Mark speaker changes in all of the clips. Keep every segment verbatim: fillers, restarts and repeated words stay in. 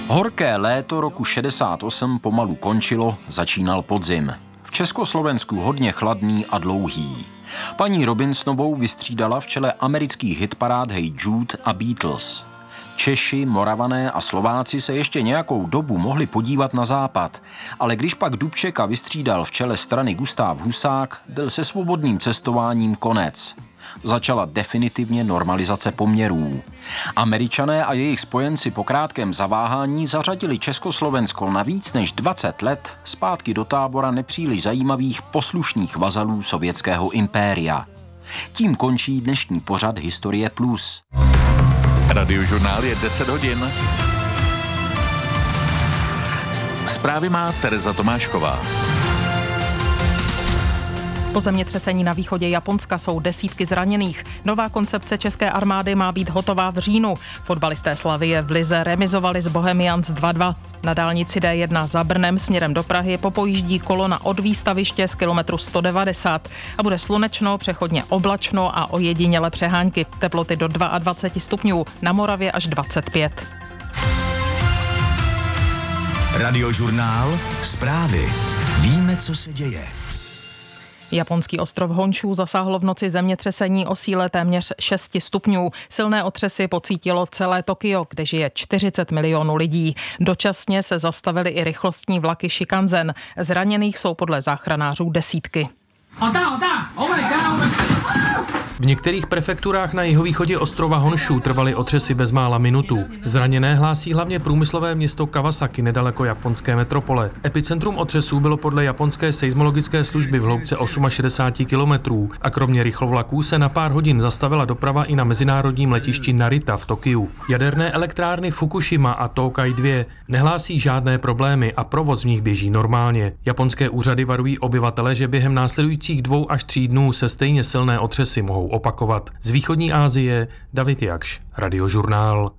Speaker 1: Horké léto roku šedesát osm pomalu končilo, začínal podzim. V Československu hodně chladný a dlouhý. Paní Robinsonovou vystřídala v čele amerických hitparád Hey Jude a Beatles. Češi, Moravané a Slováci se ještě nějakou dobu mohli podívat na západ, ale když pak Dubčeka vystřídal v čele strany Gustáv Husák, byl se svobodným cestováním konec. Začala definitivně normalizace poměrů. Američané a jejich spojenci po krátkém zaváhání zařadili Československo na víc než dvacet let zpátky do tábora nepříliš zajímavých poslušných vazalů sovětského impéria. Tím končí dnešní pořad Historie Plus.
Speaker 2: Radiožurnál je deset hodin. Zprávy má Tereza Tomášková.
Speaker 3: Po zemětřesení na východě Japonska jsou desítky zraněných. Nová koncepce české armády má být hotová v říjnu. Fotbalisté Slavie v lize remizovali s Bohemians dva dva. Na dálnici D jedna za Brnem směrem do Prahy popojíždí kolona od výstaviště z kilometru sto devadesát a bude slunečno, přechodně oblačno a ojediněle přehánky. Teploty do dvacet dva stupňů, na Moravě až dvacet pět.
Speaker 4: Radiožurnál, zprávy. Víme, co se děje.
Speaker 3: Japonský ostrov Honshū zasáhlo v noci zemětřesení o síle téměř šest stupňů. Silné otřesy pocítilo celé Tokio, kde žije čtyřicet milionů lidí. Dočasně se zastavily i rychlostní vlaky Shinkansen. Zraněných jsou podle záchranářů desítky.
Speaker 5: V některých prefekturách na jihovýchodě ostrova Honshū trvaly otřesy bezmála minutu. Zraněné hlásí hlavně průmyslové město Kawasaki nedaleko japonské metropole. Epicentrum otřesů bylo podle japonské seismologické služby v hloubce šedesáti osmi kilometrů a kromě rychlovlaků se na pár hodin zastavila doprava i na mezinárodním letišti Narita v Tokiu. Jaderné elektrárny Fukushima a Tokai dva nehlásí žádné problémy a provoz v nich běží normálně. Japonské úřady varují obyvatele, že během následujících dvou až tří dnů se stejně silné otřesy mohou opakovat. Z východní Asie David Jakš, Radiožurnál.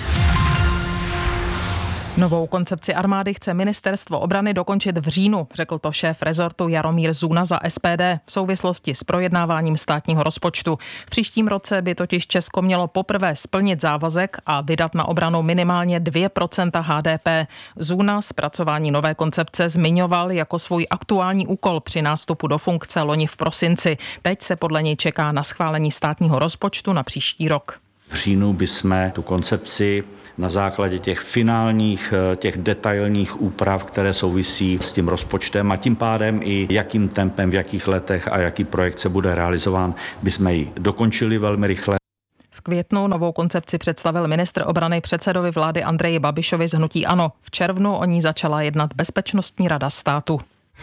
Speaker 3: Novou koncepci armády chce ministerstvo obrany dokončit v říjnu, řekl to šéf rezortu Jaromír Zuna za S P D v souvislosti s projednáváním státního rozpočtu. V příštím roce by totiž Česko mělo poprvé splnit závazek a vydat na obranu minimálně dvě procenta H D P. Zuna zpracování nové koncepce zmiňoval jako svůj aktuální úkol při nástupu do funkce loni v prosinci. Teď se podle něj čeká na schválení státního rozpočtu na příští rok.
Speaker 6: V říjnu bychom tu koncepci na základě těch finálních, těch detailních úprav, které souvisí s tím rozpočtem a tím pádem i jakým tempem, v jakých letech a jaký projekt se bude realizován, bychom ji dokončili velmi rychle.
Speaker 3: V květnu novou koncepci představil ministr obrany předsedovi vlády Andreji Babišovi z hnutí ANO. V červnu o ní začala jednat Bezpečnostní rada státu.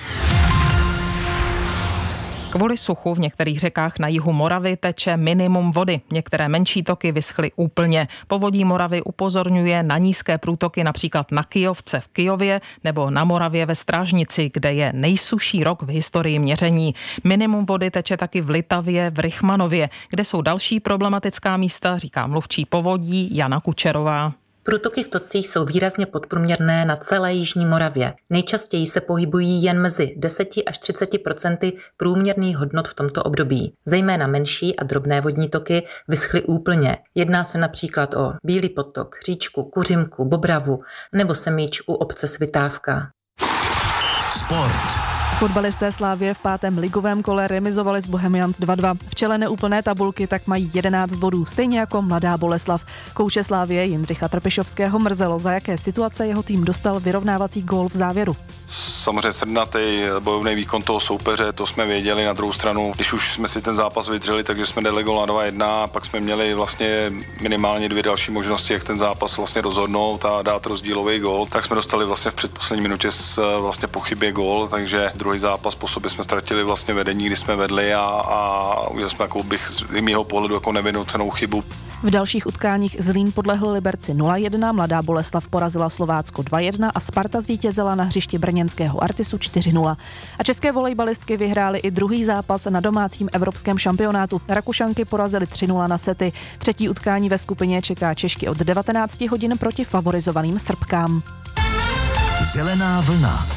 Speaker 3: Kvůli suchu v některých řekách na jihu Moravy teče minimum vody. Některé menší toky vyschly úplně. Povodí Moravy upozorňuje na nízké průtoky například na Kyjovce v Kyjově nebo na Moravě ve Strážnici, kde je nejsušší rok v historii měření. Minimum vody teče taky v Litavě, v Rychmanově, kde jsou další problematická místa, říká mluvčí povodí Jana Kučerová.
Speaker 7: Průtoky v tocích jsou výrazně podprůměrné na celé jižní Moravě. Nejčastěji se pohybují jen mezi deset až třicet procenty průměrných hodnot v tomto období. Zejména menší a drobné vodní toky vyschly úplně. Jedná se například o Bílý potok, říčku Kuřimku, Bobravu nebo Semíč u obce Svitávka.
Speaker 4: Sport.
Speaker 8: Fotbalisté Slavie v pátém ligovém kole remizovali s Bohemians dva dva. V čele neúplné tabulky tak mají jedenáct bodů, stejně jako Mladá Boleslav. Kouče Slavie Jindřicha Trpišovského mrzelo, za jaké situace jeho tým dostal vyrovnávací gól v závěru.
Speaker 9: Samozřejmě sedmnatý bojovný výkon toho soupeře, to jsme věděli. Na druhou stranu, když už jsme si ten zápas vydřeli, takže jsme dali gól na dva jedna a pak jsme měli vlastně minimálně dvě další možnosti, jak ten zápas vlastně rozhodnout a dát rozdílový gól. Tak jsme dostali vlastně v předposlední minutě vlastně po chybě gól, takže druhý zápas po sobě jsme ztratili vlastně vedení, kdy jsme vedli a, a udělali jsme jako bych z mého pohledu jako nevinoucenou chybu.
Speaker 8: V dalších utkáních Zlín podlehl Liberci nula jedna, Mladá Boleslav porazila Slovácko dva jedna a Sparta zvítězila na hřišti brněnského Artisu čtyři nula. A české volejbalistky vyhrály i druhý zápas na domácím evropském šampionátu. Rakušanky porazily tři nula na sety. Třetí utkání ve skupině čeká Češky od devatenácti hodin proti favorizovaným Srbkám.
Speaker 4: Zelená vlna.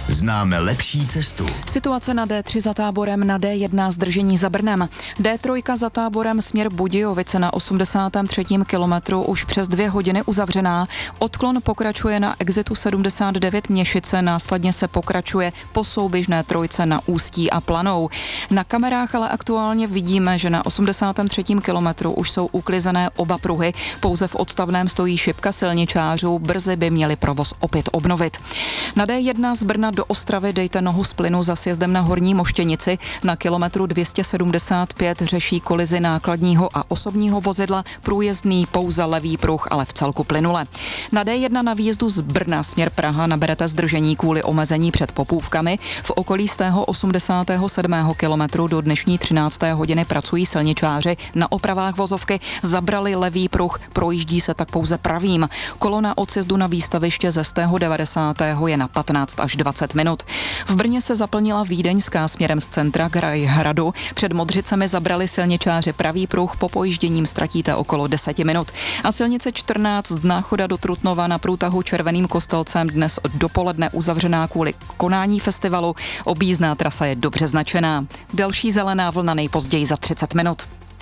Speaker 4: Známe lepší cestu.
Speaker 10: Situace na D tři za Táborem, na D jedna zdržení za Brnem. D tři za Táborem směr Budějovice na osmdesátém třetím kilometru už přes dvě hodiny uzavřená. Odklon pokračuje na exitu sedmdesát devět Měšice, následně se pokračuje po souběžné trojce na Ústí a Planou. Na kamerách ale aktuálně vidíme, že na osmdesátém třetím kilometru už jsou uklizené oba pruhy, pouze v odstavném stojí šipka silničářů, brzy by měli provoz opět obnovit. Na D jedna z Brna do Ostravy dejte nohu z plynu za sjezdem na Horní Moštěnici. Na kilometru dvě stě sedmdesát pět řeší kolizi nákladního a osobního vozidla, průjezdný pouze levý pruh, ale v celku plynule. Na D jedna na výjezdu z Brna směr Praha naberete zdržení kvůli omezení před Popůvkami. V okolí z tého osmdesátého sedmého kilometru do dnešní třinácté hodiny pracují silničáři na opravách vozovky, zabrali levý pruh, projíždí se tak pouze pravým. Kolona od sjezdu na výstaviště ze stého devadesátého je na patnáct až dvacet minut. V Brně se zaplnila Vídeňská směrem z centra k Rajhradu. Před Modřicemi zabrali silničáři pravý pruh, po pojížděním ztratíte okolo deset minut. A silnice čtrnáct z Náchoda do Trutnova na průtahu Červeným Kostelcem dnes dopoledne uzavřená kvůli konání festivalu. Objízdná trasa je dobře značená. Další zelená vlna nejpozději za třicet minut.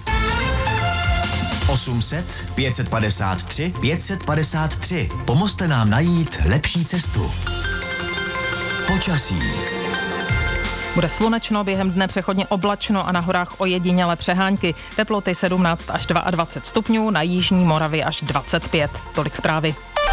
Speaker 4: osm set, pět set padesát tři, pět set padesát tři. Pomozte nám najít lepší cestu. Počasí.
Speaker 3: Bude slunečno, během dne přechodně oblačno a na horách ojedinělé přehánky. Teploty sedmnáct až dvacet dva stupňů, na jižní Moravě až dvacet pět. Tolik zprávy.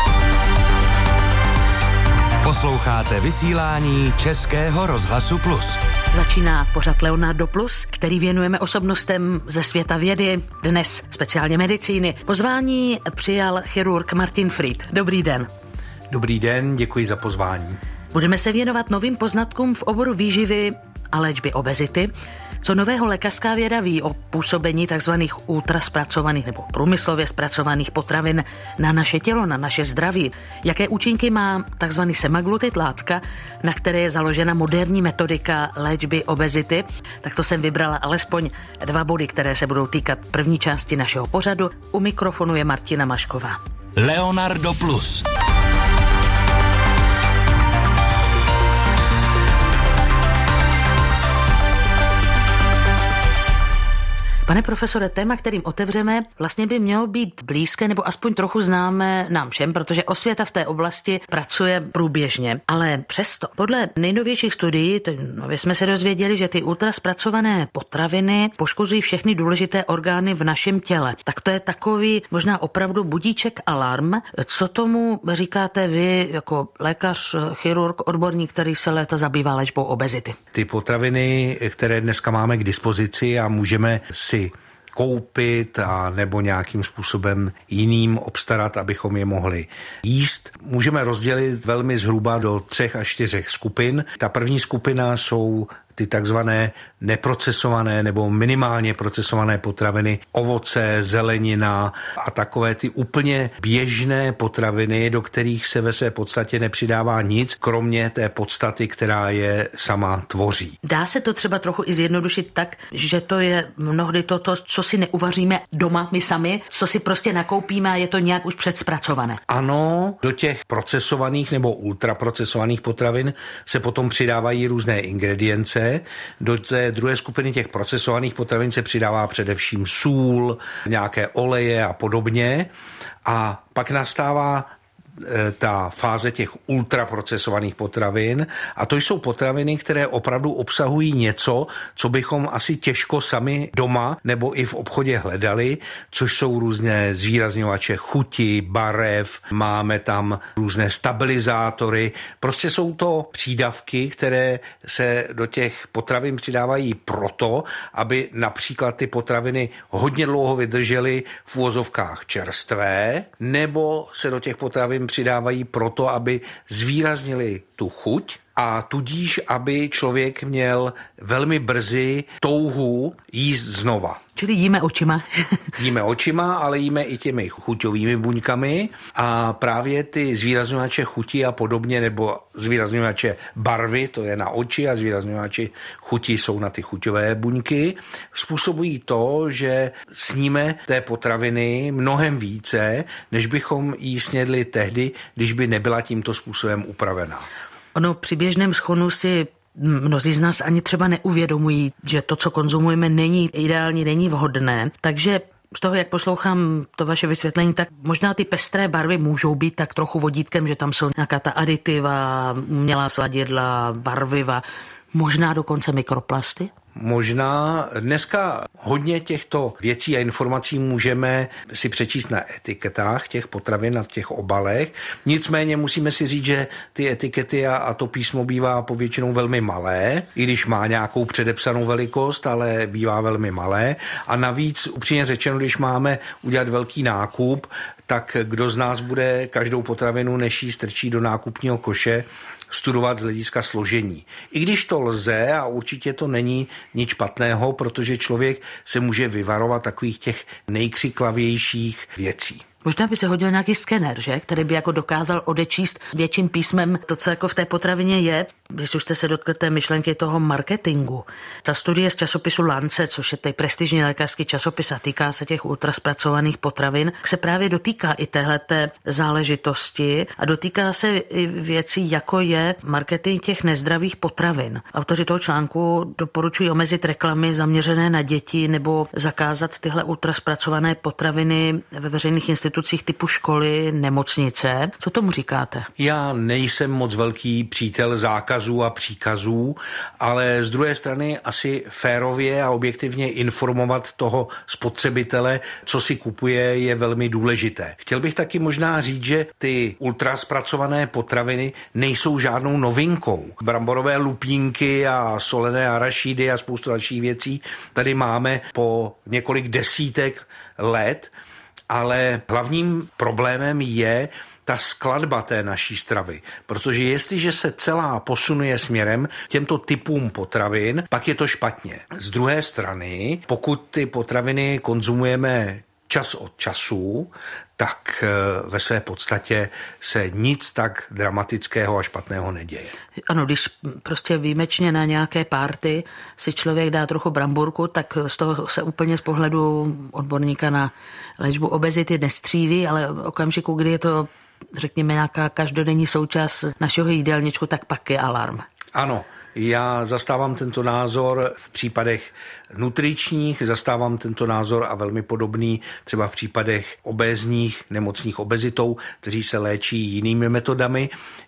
Speaker 11: Posloucháte vysílání Českého rozhlasu Plus.
Speaker 12: Začíná pořad Leonardo Plus, který věnujeme osobnostem ze světa vědy, dnes speciálně medicíny. Pozvání přijal chirurg Martin Fried. Dobrý den.
Speaker 13: Dobrý den, děkuji za pozvání.
Speaker 12: Budeme se věnovat novým poznatkům v oboru výživy a léčby obezity. Co nového lékařská věda ví o působení tzv. Ultraspracovaných nebo průmyslově zpracovaných potravin na naše tělo, na naše zdraví? Jaké účinky má tzv. Semaglutid, látka, na které je založena moderní metodika léčby obezity? Tak to jsem vybrala alespoň dva body, které se budou týkat první části našeho pořadu. U mikrofonu je Martina Mašková.
Speaker 11: Leonardo Plus.
Speaker 12: Pane profesore, téma, kterým otevřeme, vlastně by mělo být blízké nebo aspoň trochu známé nám všem, protože osvěta v té oblasti pracuje průběžně. Ale přesto, podle nejnovějších studií, to nově jsme se dozvěděli, že ty ultraspracované potraviny poškozují všechny důležité orgány v našem těle. Tak to je takový možná opravdu budíček alarm. Co tomu říkáte vy jako lékař, chirurg, odborník, který se léta zabývá léčbou obezity?
Speaker 13: Ty potraviny, které dneska máme k dispozici a můžeme si koupit a nebo nějakým způsobem jiným obstarat, abychom je mohli jíst. Můžeme rozdělit velmi zhruba do třech až čtyřech skupin. Ta první skupina jsou ty takzvané neprocesované nebo minimálně procesované potraviny, ovoce, zelenina a takové ty úplně běžné potraviny, do kterých se ve své podstatě nepřidává nic, kromě té podstaty, která je sama tvoří.
Speaker 12: Dá se to třeba trochu i zjednodušit tak, že to je mnohdy to, co si neuvaříme doma my sami, co si prostě nakoupíme a je to nějak už předspracované.
Speaker 13: Ano, do těch procesovaných nebo ultraprocesovaných potravin se potom přidávají různé ingredience. Do té druhé skupiny těch procesovaných potravin se přidává především sůl, nějaké oleje a podobně. A pak nastává ta fáze těch ultraprocesovaných potravin a to jsou potraviny, které opravdu obsahují něco, co bychom asi těžko sami doma nebo i v obchodě hledali, což jsou různé zvýrazňovače chuti, barev, máme tam různé stabilizátory, prostě jsou to přídavky, které se do těch potravin přidávají proto, aby například ty potraviny hodně dlouho vydržely v uvozovkách čerstvé, nebo se do těch potravin přidávají proto, aby zvýraznili tu chuť a tudíž, aby člověk měl velmi brzy touhu jíst znova.
Speaker 12: Čili jíme očima.
Speaker 13: Jíme očima, ale jíme i těmi chuťovými buňkami a právě ty zvýrazňovače chuti a podobně, nebo zvýrazňovače barvy, to je na oči a zvýrazňovače chuti jsou na ty chuťové buňky, způsobují to, že sníme té potraviny mnohem více, než bychom jí snědli tehdy, když by nebyla tímto způsobem upravená.
Speaker 12: Ono při běžném schonu si mnozí z nás ani třeba neuvědomují, že to, co konzumujeme, není ideální, není vhodné. Takže z toho, jak poslouchám to vaše vysvětlení, tak možná ty pestré barvy můžou být tak trochu vodítkem, že tam jsou nějaká ta aditiva, umělá sladidla, barviva, možná dokonce mikroplasty?
Speaker 13: Možná. Dneska hodně těchto věcí a informací můžeme si přečíst na etiketách těch potravin, na těch obalech. Nicméně musíme si říct, že ty etikety a, a to písmo bývá povětšinou velmi malé, i když má nějakou předepsanou velikost, ale bývá velmi malé. A navíc, upřímně řečeno, když máme udělat velký nákup, tak kdo z nás bude každou potravinu, než ji strčí do nákupního koše, studovat z hlediska složení. I když to lze a určitě to není nic špatného, protože člověk se může vyvarovat takových těch nejkřiklavějších věcí.
Speaker 12: Možná by se hodil nějaký skener, že? Který by jako dokázal odečíst větším písmem to, co jako v té potravině je. Když už jste se dotkli té myšlenky toho marketingu. Ta studie z časopisu Lancet, což je tady prestižní lékařský časopis a týká se těch ultraspracovaných potravin, se právě dotýká i téhleté záležitosti a dotýká se i věcí, jako je marketing těch nezdravých potravin. Autoři toho článku doporučují omezit reklamy zaměřené na děti nebo zakázat tyhle ultraspracované potraviny ve veřejných institucích typu školy, nemocnice. Co tomu říkáte?
Speaker 13: Já nejsem moc velký přítel zákazů a příkazů, ale z druhé strany asi férově a objektivně informovat toho spotřebitele, co si kupuje, je velmi důležité. Chtěl bych taky možná říct, že ty ultraspracované potraviny nejsou žádnou novinkou. Bramborové lupínky a solené arašidy a spoustu dalších věcí tady máme po několik desítek let, ale hlavním problémem je ta skladba té naší stravy. Protože jestliže se celá posunuje směrem těmto typům potravin, pak je to špatně. Z druhé strany, pokud ty potraviny konzumujeme čas od času, tak ve své podstatě se nic tak dramatického a špatného neděje.
Speaker 12: Ano, když prostě výjimečně na nějaké párty si člověk dá trochu bramburku, tak z toho se úplně z pohledu odborníka na léčbu obezity nestřílí, ale v okamžiku, kdy je to, řekněme, nějaká každodenní součást našeho jídelníčku, tak pak je alarm.
Speaker 13: Ano. Já zastávám tento názor v případech nutričních, zastávám tento názor a velmi podobný třeba v případech obézních, nemocných obezitou, kteří se léčí jinými metodami,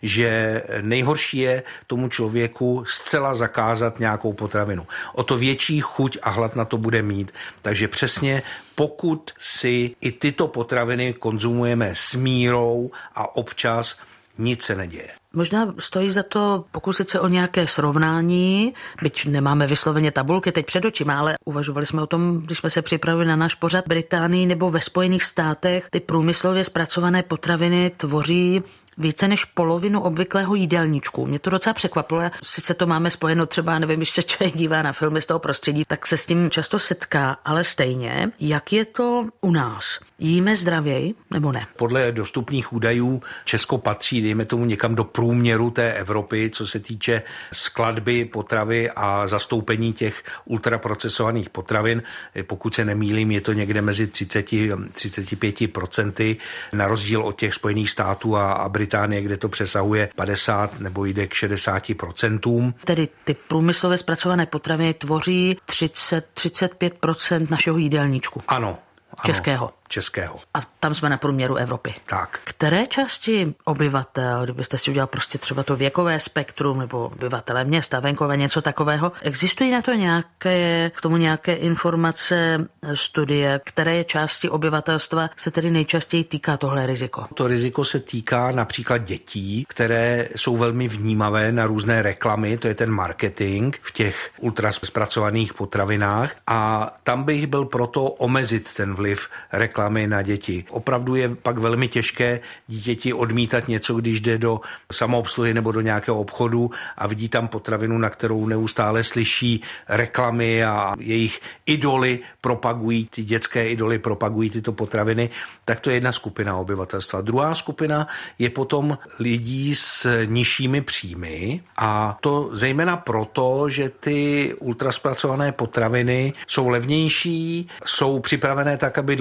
Speaker 13: že nejhorší je tomu člověku zcela zakázat nějakou potravinu. O to větší chuť a hlad na to bude mít. Takže přesně pokud si i tyto potraviny konzumujeme s mírou a občas, nic se neděje.
Speaker 12: Možná stojí za to pokusit se o nějaké srovnání, byť nemáme vysloveně tabulky teď před očima, ale uvažovali jsme o tom, když jsme se připravili na náš pořad. Británii nebo ve Spojených státech ty průmyslově zpracované potraviny tvoří více než polovinu obvyklého jídelníčku. Mě to docela překvapilo. Sice to máme spojeno třeba, nevím, když se člověk dívá na filmy z toho prostředí, tak se s tím často setká, ale stejně. Jak je to u nás? Jíme zdravěji nebo ne?
Speaker 13: Podle dostupných údajů Česko patří, dejme tomu, někam do průměru té Evropy, co se týče skladby potravy a zastoupení těch ultraprocesovaných potravin. Pokud se nemýlím, je to někde mezi třicet a třicet pět procenty, na rozdíl od těch Spojených států a, a Británie, kde to přesahuje padesát nebo jde k šedesáti procentům.
Speaker 12: Tedy ty průmyslově zpracované potraviny tvoří třicet až třicet pět procent našeho jídelníčku.
Speaker 13: Ano.
Speaker 12: Českého.
Speaker 13: Českého.
Speaker 12: A tam jsme na průměru Evropy.
Speaker 13: Tak.
Speaker 12: Které části obyvatel, kdybyste si udělal prostě třeba to věkové spektrum nebo obyvatele města, venkové, něco takového, existují na to nějaké, k tomu nějaké informace, studie, které části obyvatelstva se tedy nejčastěji týká tohle riziko?
Speaker 13: To riziko se týká například dětí, které jsou velmi vnímavé na různé reklamy, to je ten marketing v těch ultraspracovaných potravinách a tam bych byl proto omezit ten vliv reklamy na děti. Opravdu je pak velmi těžké dítěti odmítat něco, když jde do samoobsluhy nebo do nějakého obchodu a vidí tam potravinu, na kterou neustále slyší reklamy a jejich idoly propagují, ty dětské idoly propagují tyto potraviny, tak to je jedna skupina obyvatelstva. Druhá skupina je potom lidí s nižšími příjmy a to zejména proto, že ty ultraspracované potraviny jsou levnější, jsou připravené tak, aby dlouho vydržely.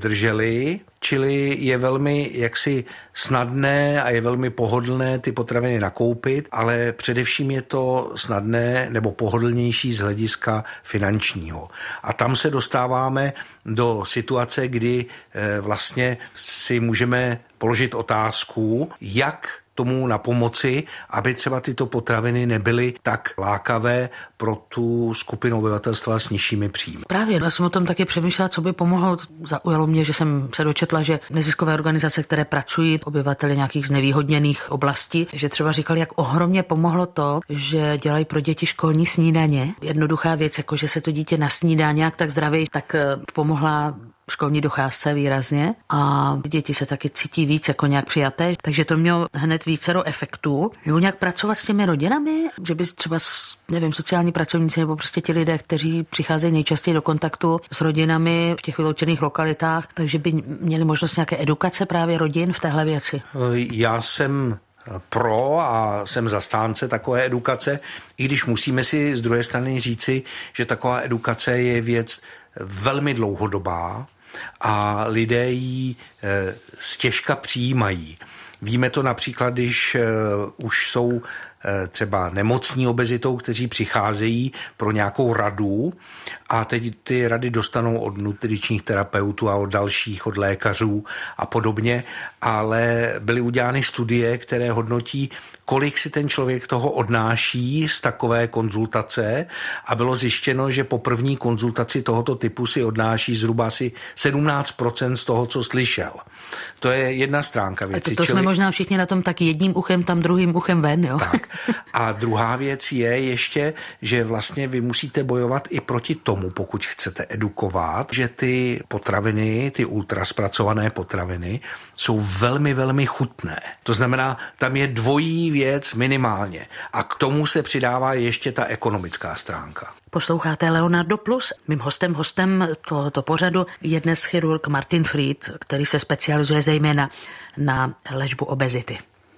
Speaker 13: vydržely, čili je velmi jaksi snadné a je velmi pohodlné ty potraviny nakoupit, ale především je to snadné nebo pohodlnější z hlediska finančního. A tam se dostáváme do situace, kdy vlastně si můžeme položit otázku, jak tomu na pomoci, aby třeba tyto potraviny nebyly tak lákavé pro tu skupinu obyvatelstva s nižšími příjmy.
Speaker 12: Právě, já jsem o tom taky přemýšlela, co by pomohlo. Zaujalo mě, že jsem se dočetla, že neziskové organizace, které pracují obyvateli nějakých znevýhodněných oblastí, že třeba říkali, jak ohromně pomohlo to, že dělají pro děti školní snídaně. Jednoduchá věc, jako že se to dítě nasnídá nějak tak zdravě, tak pomohla školní docházce výrazně a děti se taky cítí víc jako nějak přijaté, takže to mělo hned vícero efektů. Nebo nějak pracovat s těmi rodinami, že by třeba, nevím, sociální pracovníci nebo prostě ti lidé, kteří přicházejí nejčastěji do kontaktu s rodinami v těch vyloučených lokalitách, takže by měli možnost nějaké edukace právě rodin v téhle věci.
Speaker 13: Já jsem pro a jsem zastánce takové edukace, i když musíme si z druhé strany říci, že taková edukace je věc velmi dlouhodobá a lidé ji e, stěžka přijímají. Víme to například, když e, už jsou e, třeba nemocní obezitou, kteří přicházejí pro nějakou radu a teď ty rady dostanou od nutričních terapeutů a od dalších, od lékařů a podobně, ale byly udělány studie, které hodnotí, kolik si ten člověk toho odnáší z takové konzultace a bylo zjištěno, že po první konzultaci tohoto typu si odnáší zhruba asi sedmnáct procent z toho, co slyšel. To je jedna stránka věci.
Speaker 12: A to, to jsme
Speaker 13: čili...
Speaker 12: možná všichni na tom tak jedním uchem, tam druhým uchem ven, jo?
Speaker 13: Tak. A druhá věc je ještě, že vlastně vy musíte bojovat i proti tomu, pokud chcete edukovat, že ty potraviny, ty ultraspracované potraviny jsou velmi, velmi chutné. To znamená, tam je dvojí věc minimálně. A k tomu se přidává ještě ta ekonomická stránka.
Speaker 12: Posloucháte Leonardo Plus. Mým hostem, hostem tohoto pořadu je dnes chirurg Martin Fried, který se specializuje zejména na léčbu obezity.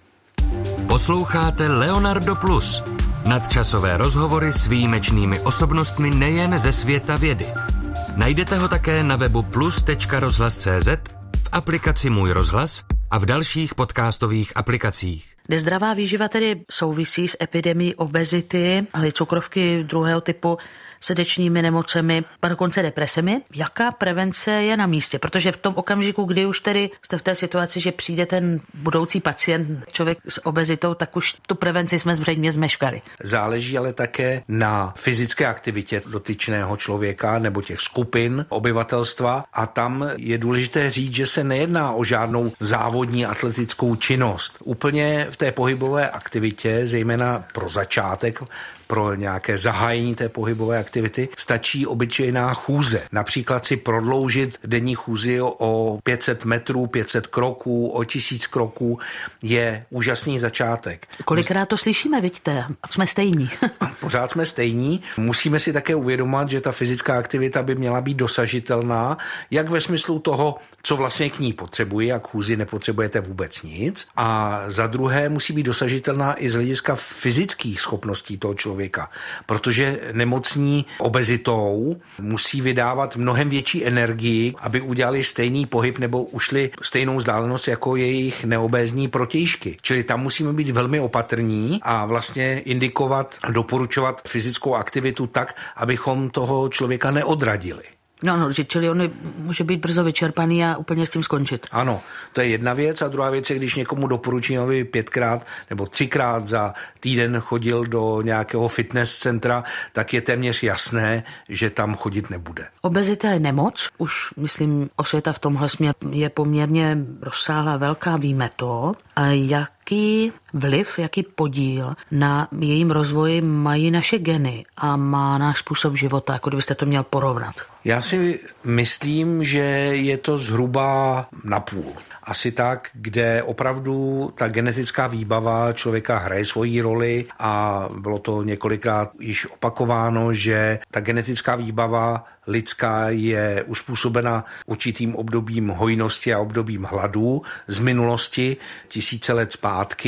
Speaker 11: Posloucháte Leonardo Plus. Nadčasové rozhovory s výjimečnými osobnostmi nejen ze světa vědy. Najdete ho také na webu plus tečka rozhlas tečka cé zet, v aplikaci Můj rozhlas a v dalších podcastových aplikacích.
Speaker 12: Nezdravá výživa tedy souvisí s epidemií obezity, ale i cukrovky druhého typu, srdečními nemocemi, a dokonce depresemi. Jaká prevence je na místě? Protože v tom okamžiku, kdy už tedy jste v té situaci, že přijde ten budoucí pacient, člověk s obezitou, tak už tu prevenci jsme zřejmě zmeškali.
Speaker 13: Záleží ale také na fyzické aktivitě dotyčného člověka nebo těch skupin obyvatelstva a tam je důležité říct, že se nejedná o žádnou závodní atletickou činnost. Úplně v té pohybové aktivitě, zejména pro začátek, pro nějaké zahájení té pohybové aktivity, stačí obyčejná chůze. Například si prodloužit denní chůzi o pět set metrů, pět set kroků, o tisíc kroků je úžasný začátek.
Speaker 12: Kolikrát to slyšíme, vidíte, jsme stejní.
Speaker 13: Pořád jsme stejní. Musíme si také uvědomit, že ta fyzická aktivita by měla být dosažitelná, jak ve smyslu toho, co vlastně k ní potřebuji, a k chůzi nepotřebujete vůbec nic. A za druhé musí být dosažitelná i z hlediska fyzických schopností toho člověka, protože nemocní obezitou musí vydávat mnohem větší energii, aby udělali stejný pohyb nebo ušli stejnou vzdálenost jako jejich neobézní protějšky. Čili tam musíme být velmi opatrní a vlastně indikovat, doporučovat fyzickou aktivitu tak, abychom toho člověka neodradili.
Speaker 12: No, no, čili on může být brzo vyčerpaný a úplně s tím skončit.
Speaker 13: Ano, to je jedna věc a druhá věc je, když někomu doporučím, aby pětkrát nebo třikrát za týden chodil do nějakého fitness centra, tak je téměř jasné, že tam chodit nebude.
Speaker 12: Obezita je nemoc, už myslím osvěta v tomhle směru je poměrně rozsáhlá, velká, víme to. A jaký vliv, jaký podíl na jejím rozvoji mají naše geny a má náš způsob života, jako kdybyste to měl porovnat?
Speaker 13: Já si myslím, že je to zhruba napůl. Asi tak, kde opravdu ta genetická výbava člověka hraje svoji roli a bylo to několikrát již opakováno, že ta genetická výbava lidská je uspůsobena určitým obdobím hojnosti a obdobím hladu z minulosti tisíce let zpátky,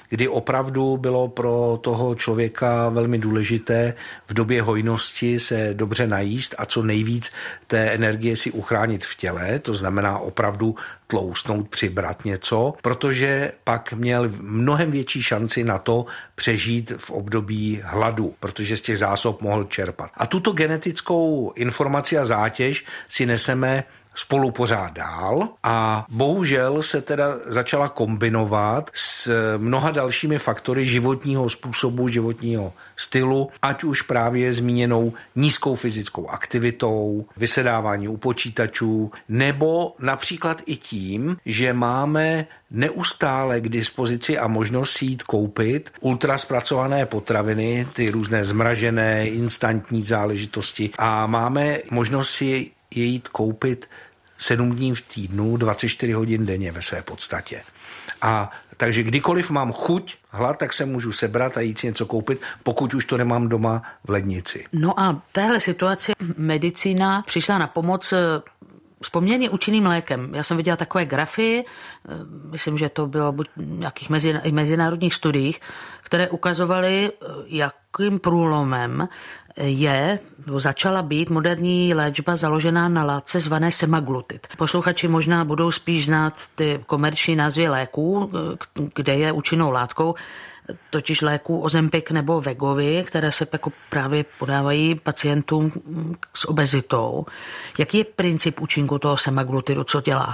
Speaker 13: kdy opravdu bylo pro toho člověka velmi důležité v době hojnosti se dobře najíst a co nejvíc té energie si uchránit v těle, to znamená opravdu tloustnout, přibrat něco, protože pak měl mnohem větší šanci na to přežít v období hladu, protože z těch zásob mohl čerpat. A tuto genetickou informaci a zátěž si neseme spolu pořád dál a bohužel se teda začala kombinovat s mnoha dalšími faktory životního způsobu, životního stylu, ať už právě zmíněnou nízkou fyzickou aktivitou, vysedávání u počítačů, nebo například i tím, že máme neustále k dispozici a možnost si jít koupit ultraspracované potraviny, ty různé zmražené, instantní záležitosti a máme možnost si je jít koupit sedm dní v týdnu, dvacet čtyři hodin denně ve své podstatě. A takže kdykoliv mám chuť, hlad, tak se můžu sebrat a jít si něco koupit, pokud už to nemám doma v lednici.
Speaker 12: No a v téhle situaci medicína přišla na pomoc s poměrně účinným lékem. Já jsem viděla takové grafy, myslím, že to bylo buď v nějakých mezinárodních studiích, které ukazovaly, jakým průlomem je, začala být moderní léčba založená na látce zvané semaglutid. Posluchači možná budou spíš znát ty komerční názvy léků, kde je účinnou látkou, totiž léků Ozempic nebo Wegovy, které se jako právě podávají pacientům s obezitou. Jaký je princip účinku toho semaglutidu, co dělá?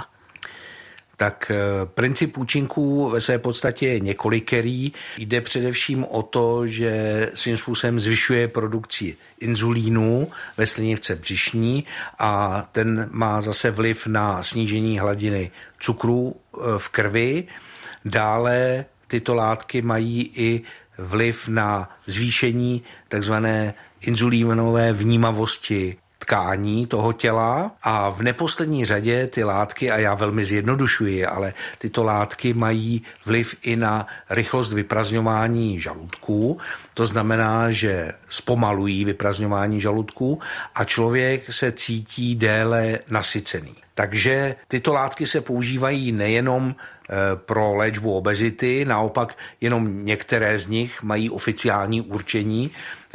Speaker 13: Tak princip účinků ve své podstatě je několikerý. Jde především o to, že svým způsobem zvyšuje produkci inzulínu ve slinivce břišní a ten má zase vliv na snížení hladiny cukru v krvi. Dále tyto látky mají i vliv na zvýšení takzvané inzulínové vnímavosti tkání toho těla a v neposlední řadě ty látky, a já velmi zjednodušuji, ale tyto látky mají vliv i na rychlost vyprazňování žaludku. To znamená, že zpomalují vyprazňování žaludku a člověk se cítí déle nasycený. Takže tyto látky se používají nejenom pro léčbu obezity, naopak jenom některé z nich mají oficiální určení,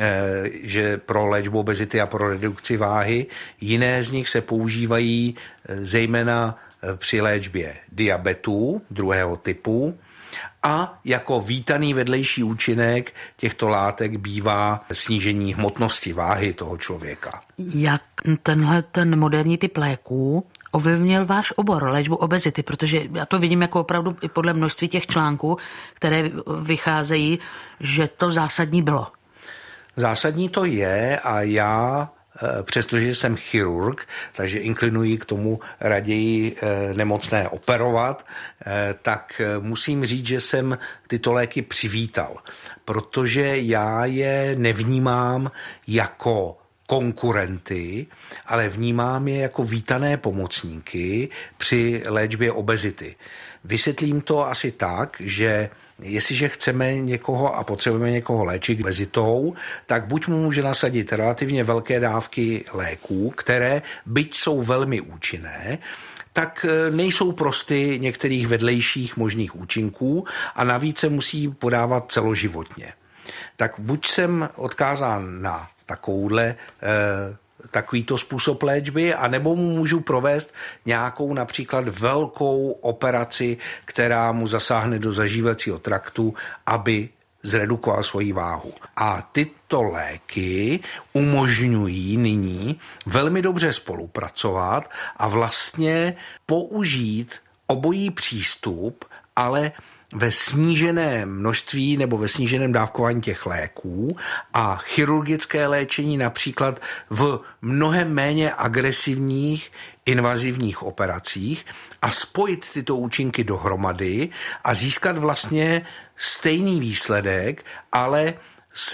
Speaker 13: že pro léčbu obezity a pro redukci váhy. Jiné z nich se používají zejména při léčbě diabetu druhého typu a jako vítaný vedlejší účinek těchto látek bývá snížení hmotnosti váhy toho člověka.
Speaker 12: Jak tenhle ten moderní typ léků ovlivnil váš obor, léčbu obezity, protože já to vidím jako opravdu i podle množství těch článků, které vycházejí, že to zásadní bylo.
Speaker 13: Zásadní to je a já, přestože jsem chirurg, takže inklinuji k tomu raději nemocné operovat, tak musím říct, že jsem tyto léky přivítal, protože já je nevnímám jako konkurenty, ale vnímám je jako vítané pomocníky při léčbě obezity. Vysvětlím to asi tak, že jestliže chceme někoho a potřebujeme někoho léčit obezitou, tak buď mu může nasadit relativně velké dávky léků, které, byť jsou velmi účinné, tak nejsou prosty některých vedlejších možných účinků a navíc se musí podávat celoživotně. Tak buď jsem odkázán na takovouhle eh, takovýto způsob léčby, anebo mu můžu provést nějakou například velkou operaci, která mu zasáhne do zažívacího traktu, aby zredukoval svoji váhu. A tyto léky umožňují nyní velmi dobře spolupracovat a vlastně použít obojí přístup, ale ve sníženém množství nebo ve sníženém dávkování těch léků a chirurgické léčení například v mnohem méně agresivních invazivních operacích a spojit tyto účinky dohromady a získat vlastně stejný výsledek, ale se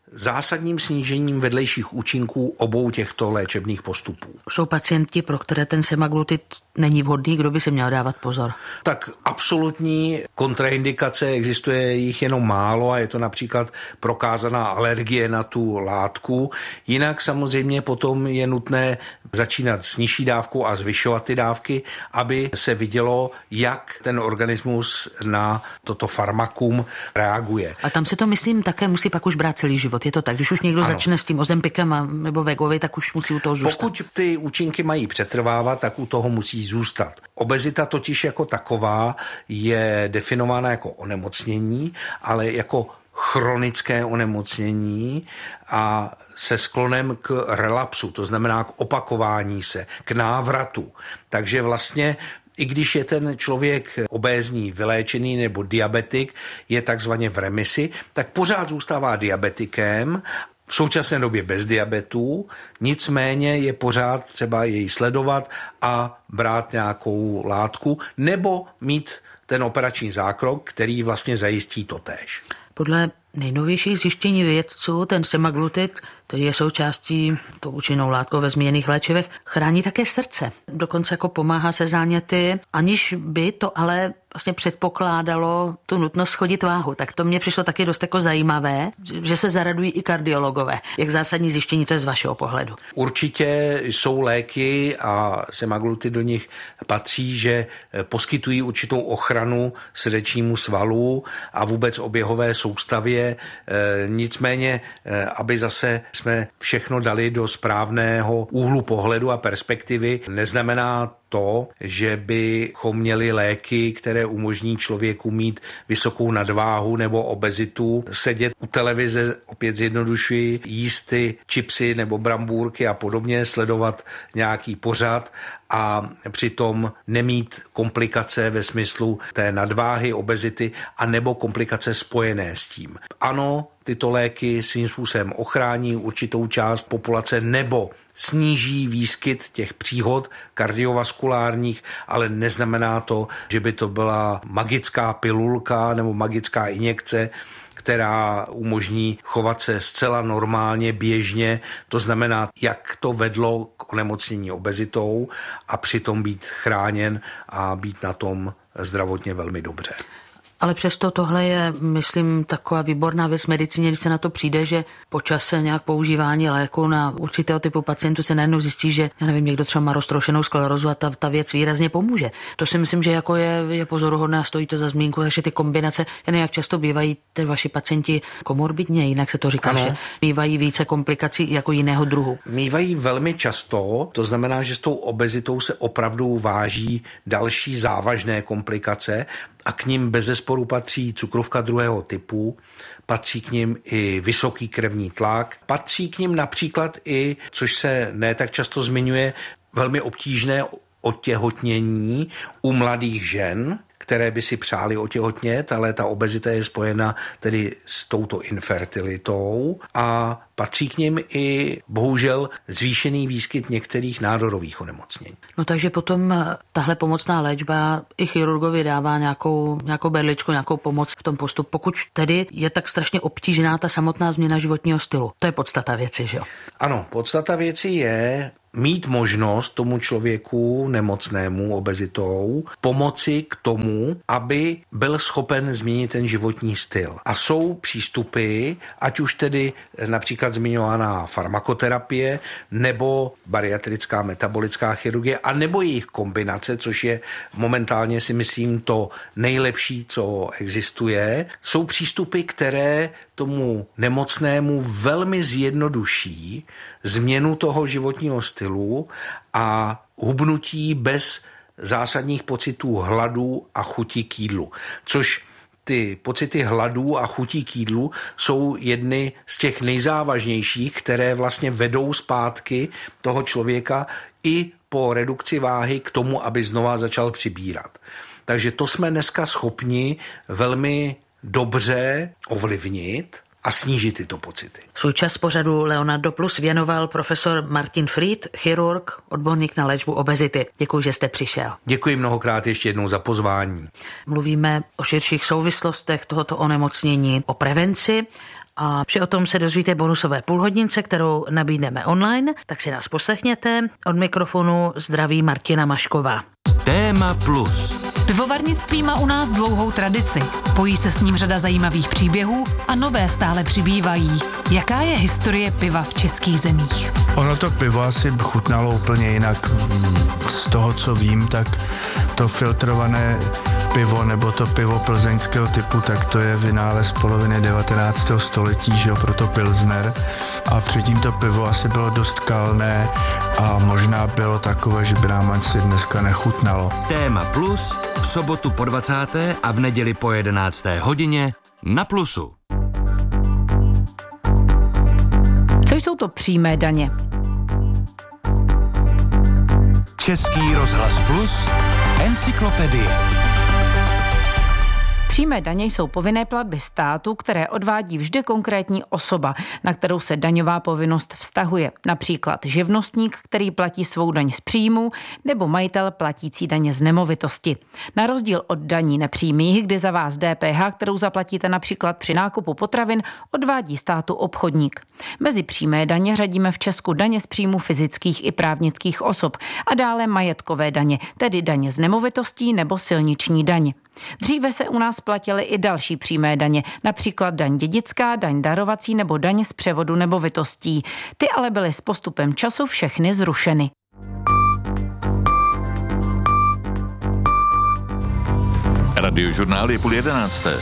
Speaker 13: zásadním snížením vedlejších účinků obou těchto léčebných postupů.
Speaker 12: Jsou pacienti, pro které ten semaglutid není vhodný, kdo by si měl dávat pozor?
Speaker 13: Tak absolutní kontraindikace, existuje jich jenom málo a je to například prokázaná alergie na tu látku. Jinak samozřejmě potom je nutné začínat s nižší dávkou a zvyšovat ty dávky, aby se vidělo, jak ten organismus na toto farmakum reaguje.
Speaker 12: A tam se to, myslím, také musí pak už brát celý život. Je to tak, když už někdo ano. začne s tím Ozempikem a, nebo Wegovy, tak už musí u toho zůstat.
Speaker 13: Pokud ty účinky mají přetrvávat, tak u toho musí zůstat. Obezita totiž jako taková je definována jako onemocnění, ale jako chronické onemocnění a se sklonem k relapsu, to znamená k opakování se, k návratu. Takže vlastně i když je ten člověk obézní, vyléčený nebo diabetik, je takzvaně v remisi, tak pořád zůstává diabetikem, v současné době bez diabetu, nicméně je pořád třeba jej sledovat a brát nějakou látku nebo mít ten operační zákrok, který vlastně zajistí totéž.
Speaker 12: Podle nejnovějších zjištění vědců ten semaglutid, který je součástí tou účinnou látkou ve zmíněných léčivech, chrání také srdce. Dokonce jako pomáhá se záněty, aniž by to ale vlastně předpokládalo tu nutnost schodit váhu. Tak to mně přišlo taky dost jako zajímavé, že se zaradují i kardiologové. Jak zásadní zjištění to je z vašeho pohledu?
Speaker 13: Určitě jsou léky a semaglutid do nich patří, že poskytují určitou ochranu srdečnímu svalu a vůbec oběhové soustavě. Nicméně, aby zase jsme všechno dali do správného úhlu pohledu a perspektivy, neznamená to, že bychom měli léky, které umožní člověku mít vysokou nadváhu nebo obezitu, sedět u televize, opět zjednodušuji, jíst ty čipsy nebo brambůrky a podobně, sledovat nějaký pořad a přitom nemít komplikace ve smyslu té nadváhy, obezity a nebo komplikace spojené s tím. Ano, tyto léky svým způsobem ochrání určitou část populace nebo sníží výskyt těch příhod kardiovaskulárních, ale neznamená to, že by to byla magická pilulka nebo magická injekce, která umožní chovat se zcela normálně, běžně, to znamená, jak to vedlo k onemocnění obezitou a přitom být chráněn a být na tom zdravotně velmi dobře.
Speaker 12: Ale přesto tohle je, myslím, taková výborná věc v medicíně, když se na to přijde, že po čase nějak používání léku na určitého typu pacientů se najednou zjistí, že, já nevím, někdo třeba má roztroušenou sklerózu a ta, ta věc výrazně pomůže. To si myslím, že jako je, je pozoruhodné a stojí to za zmínku, takže ty kombinace, jen jak často bývají ty vaši pacienti komorbidně, jinak se to říká, ano. Že mívají více komplikací jako jiného druhu.
Speaker 13: Mívají velmi často, to znamená, že s tou obezitou se opravdu váží další závažné komplikace, a k nim bezesporu patří cukrovka druhého typu, patří k nim i vysoký krevní tlak, patří k nim například i, což se ne tak často zmiňuje, velmi obtížné otěhotnění u mladých žen, které by si přáli otěhotnět, ale ta obezita je spojena tedy s touto infertilitou a patří k nim i bohužel zvýšený výskyt některých nádorových onemocnění.
Speaker 12: No takže potom tahle pomocná léčba i chirurgovi dává nějakou, nějakou berličku, nějakou pomoc v tom postupu, pokud tedy je tak strašně obtížná ta samotná změna životního stylu. To je podstata věci, že jo?
Speaker 13: Ano, podstata věci je mít možnost tomu člověku nemocnému obezitou pomoci k tomu, aby byl schopen změnit ten životní styl. A jsou přístupy, ať už tedy například zmiňovaná farmakoterapie nebo bariatrická metabolická chirurgie a nebo jejich kombinace, což je momentálně si myslím to nejlepší, co existuje. Jsou přístupy, které tomu nemocnému velmi zjednoduší změnu toho životního stylu a hubnutí bez zásadních pocitů hladu a chutí k jídlu, což ty pocity hladu a chutí k jídlu jsou jedny z těch nejzávažnějších, které vlastně vedou zpátky toho člověka i po redukci váhy k tomu, aby znova začal přibírat. Takže to jsme dneska schopni velmi dobře ovlivnit a snížit tyto pocity.
Speaker 12: Svůj čas pořadu Leonardo Plus věnoval profesor Martin Fried, chirurg, odborník na léčbu obezity. Děkuji, že jste přišel.
Speaker 13: Děkuji mnohokrát ještě jednou za pozvání.
Speaker 12: Mluvíme o širších souvislostech tohoto onemocnění, o prevenci. A vše o tom se dozvíte bonusové půlhodince, kterou nabídneme online, tak si nás poslechněte. Od mikrofonu zdraví Martina Mašková.
Speaker 11: Téma Plus.
Speaker 14: Pivovarnictví má u nás dlouhou tradici. Pojí se s ním řada zajímavých příběhů a nové stále přibývají. Jaká je historie piva v českých zemích?
Speaker 15: Ono to pivo asi chutnalo úplně jinak. Z toho, co vím, tak to filtrované pivo nebo to pivo plzeňského typu, tak to je vynález poloviny devatenáctého století, že jo, proto pilsner. A předtím to pivo asi bylo dost kalné a možná bylo takové, že by nám asi dneska nechutnalo.
Speaker 11: Téma Plus v sobotu po dvacáté a v neděli po jedenácté hodině na Plusu.
Speaker 14: Co jsou to přímé daně?
Speaker 11: Český rozhlas Plus, encyklopedie.
Speaker 14: Přímé daně jsou povinné platby státu, které odvádí vždy konkrétní osoba, na kterou se daňová povinnost vztahuje. Například živnostník, který platí svou daň z příjmu, nebo majitel platící daně z nemovitosti. Na rozdíl od daní nepřímých, kdy za vás D P H, kterou zaplatíte například při nákupu potravin, odvádí státu obchodník. Mezi přímé daně řadíme v Česku daně z příjmu fyzických i právnických osob a dále majetkové daně, tedy daně z nemovitostí nebo silniční daň. Dříve se u nás platily i další přímé daně, například daň dědická, daň darovací nebo daň z převodu nemovitostí. Ty ale byly s postupem času všechny zrušeny.
Speaker 2: Radiožurnál je půl jedenácté.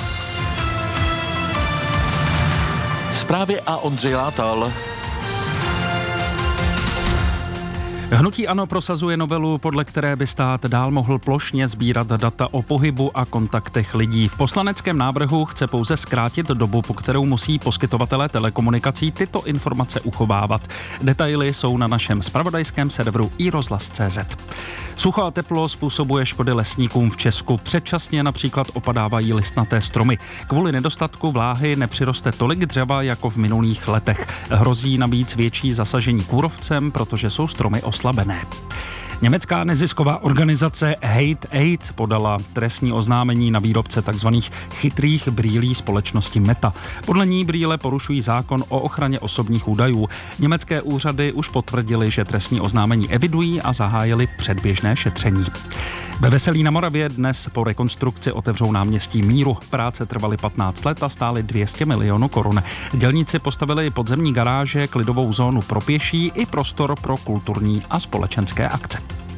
Speaker 2: Zprávy a Ondřej Látal.
Speaker 5: Hnutí ANO prosazuje novelu, podle které by stát dál mohl plošně sbírat data o pohybu a kontaktech lidí. V poslaneckém návrhu chce pouze zkrátit dobu, po kterou musí poskytovatelé telekomunikací tyto informace uchovávat. Detaily jsou na našem zpravodajském serveru i rozhlas tečka cé zet. Sucho a teplo způsobuje škody lesníkům v Česku. Předčasně například opadávají listnaté stromy. Kvůli nedostatku vláhy nepřiroste tolik dřeva jako v minulých letech. Hrozí navíc větší zasažení kůrovcem, protože jsou stromy oslabené. Německá nezisková organizace Hate Aid podala trestní oznámení na výrobce tzv. Chytrých brýlí společnosti Meta. Podle ní brýle porušují zákon o ochraně osobních údajů. Německé úřady už potvrdili, že trestní oznámení evidují a zahájili předběžné šetření. Ve Veselí na Moravě dnes po rekonstrukci otevřou náměstí Míru. Práce trvaly patnáct let a stály dvě stě milionů korun. Dělníci postavili podzemní garáže, klidovou zónu pro pěší i prostor pro kulturní a společenské akce.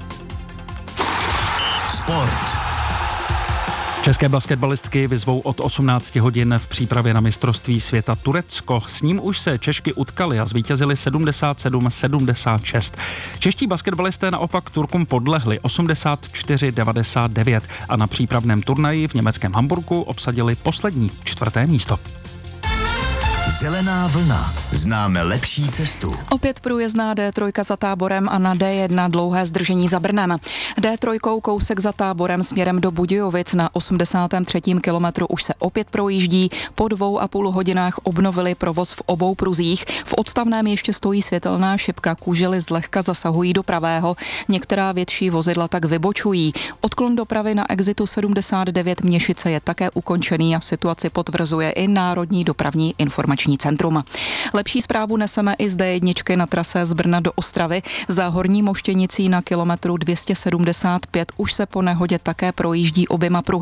Speaker 4: Sport.
Speaker 5: České basketbalistky vyzvou od osmnácti hodin v přípravě na mistrovství světa Turecko. S ním už se Češky utkali a zvítězili sedmdesát sedm sedmdesát šest. Čeští basketbalisté naopak Turkům podlehli osmdesát čtyři devadesát devět a na přípravném turnaji v německém Hamburgu obsadili poslední čtvrté místo.
Speaker 4: Zelená vlna. Známe lepší cestu.
Speaker 10: Opět průjezdná D tři za Táborem a na D jedna dlouhé zdržení za Brnem. D tři kousek za Táborem směrem do Budějovic na osmdesátém třetím kilometru už se opět projíždí. Po dvou a půl hodinách obnovili provoz v obou pruzích. V odstavném ještě stojí světelná šipka, kužely zlehka zasahují do pravého. Některá větší vozidla tak vybočují. Odklon dopravy na exitu sedmdesát devět Měšice je také ukončený a situaci potvrzuje i Národní dopravní informační centrum. Lepší zprávu neseme i z D jedna na trase z Brna do Ostravy. Za Horní Moštěnicí na kilometru dvě stě sedmdesát pět už se po nehodě také projíždí oběma pruhy.